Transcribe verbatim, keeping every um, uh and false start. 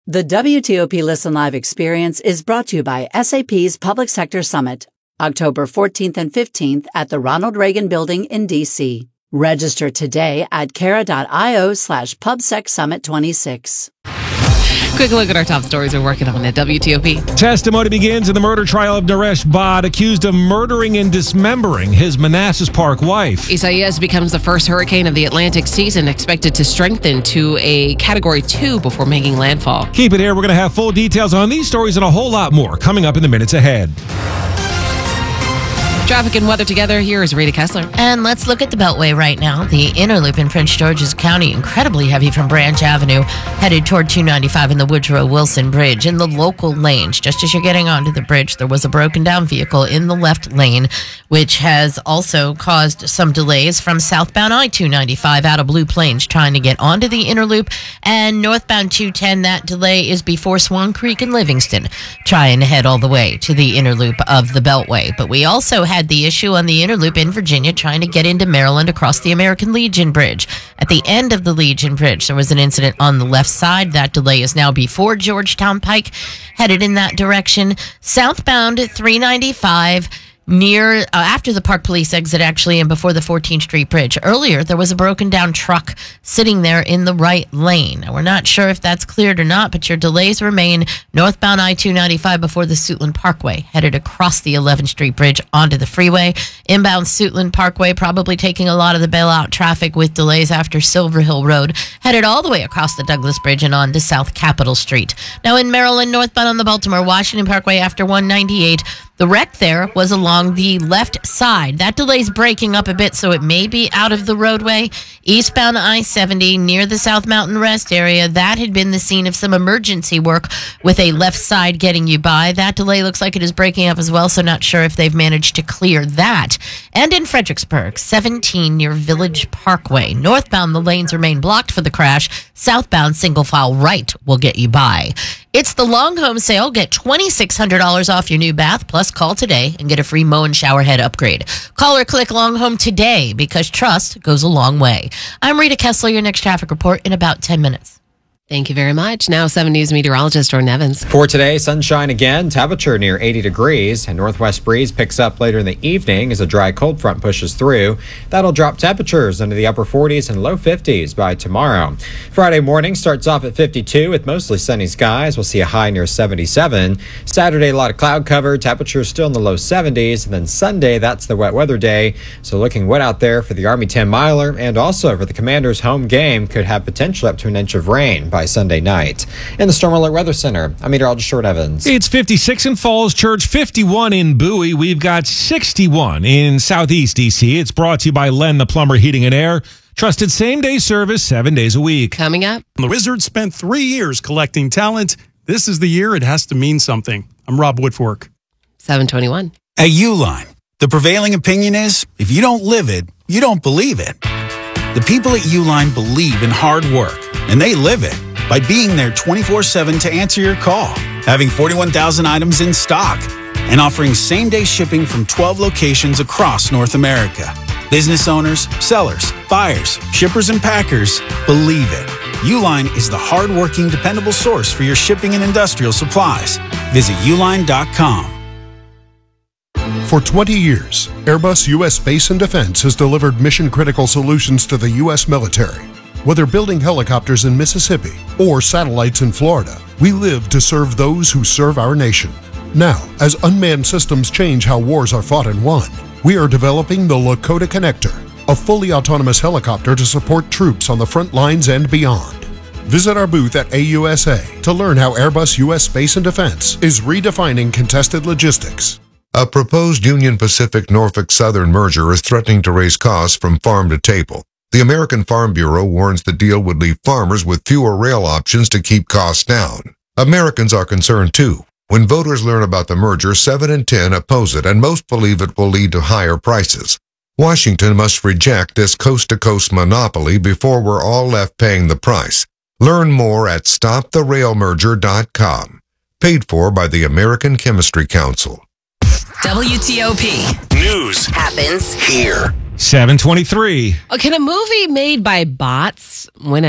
The W T O P Listen Live experience is brought to you by S A P's Public Sector Summit, October fourteenth and fifteenth at the Ronald Reagan Building in D C. Register today at cara.io slash PubSec Summit twenty-six. Quick look at our top stories we're working on at W T O P. Testimony begins in the murder trial of Naresh Bhatt, accused of murdering and dismembering his Manassas Park wife. Isaias becomes the first hurricane of the Atlantic season, expected to strengthen to a Category two before making landfall. Keep it here. We're going to have full details on these stories and a whole lot more coming up in the minutes ahead. Traffic and weather together. Here is Rita Kessler. And let's look at the Beltway right now. The inner loop in Prince George's County, incredibly heavy from Branch Avenue, headed toward two ninety-five in the Woodrow Wilson Bridge. In the local lanes, just as you're getting onto the bridge, there was a broken down vehicle in the left lane, which has also caused some delays from southbound I two ninety-five out of Blue Plains trying to get onto the inner loop. And northbound two ten, that delay is before Swan Creek and Livingston, trying to head all the way to the inner loop of the Beltway. But we also had had the issue on the inner loop in Virginia trying to get into Maryland across the American Legion Bridge. At the end of the Legion Bridge, there was an incident on the left side. That delay is now before Georgetown Pike, headed in that direction. Southbound three ninety-five, near, uh, after the Park Police exit, actually, and before the fourteenth Street Bridge. Earlier, there was a broken down truck sitting there in the right lane. Now, we're not sure if that's cleared or not, but your delays remain northbound I two ninety-five before the Suitland Parkway, headed across the eleventh Street Bridge onto the freeway. Inbound Suitland Parkway, probably taking a lot of the bailout traffic with delays after Silver Hill Road, headed all the way across the Douglas Bridge and on to South Capitol Street. Now, in Maryland, northbound on the Baltimore-Washington Parkway after one ninety-eight, the wreck there was along the left side. That delay's breaking up a bit, so it may be out of the roadway. Eastbound I seventy near the South Mountain Rest area, that had been the scene of some emergency work with a left side getting you by. That delay looks like it is breaking up as well, so not sure if they've managed to clear that. And in Fredericksburg, seventeen near Village Parkway. Northbound, the lanes remain blocked for the crash. Southbound, single file right will get you by. It's the Long Home Sale. Get twenty-six hundred dollars off your new bath, plus call today and get a free Moen shower head upgrade. Call or click Long Home today because trust goes a long way. I'm Rita Kessler, your next traffic report in about ten minutes. Thank you very much. Now, seven News meteorologist Jordan Evans. For today, sunshine again, temperature near eighty degrees, and northwest breeze picks up later in the evening as a dry cold front pushes through. That'll drop temperatures into the upper forties and low fifties by tomorrow. Friday morning starts off at fifty-two with mostly sunny skies. We'll see a high near seventy-seven. Saturday, a lot of cloud cover, temperatures still in the low seventies, and then Sunday, that's the wet weather day. So looking wet out there for the Army ten miler, and also for the Commanders' home game, could have potentially up to an inch of rain by Sunday night. In the Storm Alert Weather Center, I'm meteorologist Jordan Evans. It's fifty-six in Falls Church, fifty-one in Bowie. We've got sixty-one in Southeast D C. It's brought to you by Len the Plumber Heating and Air. Trusted same-day service seven days a week. Coming up. The Wizards spent three years collecting talent. This is the year it has to mean something. I'm Rob Woodfork. seven twenty-one. At Uline, the prevailing opinion is, if you don't live it, you don't believe it. The people at Uline believe in hard work, and they live it by being there twenty-four seven to answer your call, having forty-one thousand items in stock, and offering same-day shipping from twelve locations across North America. Business owners, sellers, buyers, shippers, and packers believe it. Uline is the hard-working, dependable source for your shipping and industrial supplies. Visit uline dot com. For twenty years, Airbus U S Space and Defense has delivered mission-critical solutions to the U S military. Whether building helicopters in Mississippi or satellites in Florida, we live to serve those who serve our nation. Now, as unmanned systems change how wars are fought and won, we are developing the Lakota Connector, a fully autonomous helicopter to support troops on the front lines and beyond. Visit our booth at A U S A to learn how Airbus U S Space and Defense is redefining contested logistics. A proposed Union Pacific-Norfolk Southern merger is threatening to raise costs from farm to table. The American Farm Bureau warns the deal would leave farmers with fewer rail options to keep costs down. Americans are concerned too. When voters learn about the merger, seven in ten oppose it, and most believe it will lead to higher prices. Washington must reject this coast-to-coast monopoly before we're all left paying the price. Learn more at stop the rail merger dot com. Paid for by the American Chemistry Council. W T O P News happens here. seven twenty-three. Can a movie made by bots win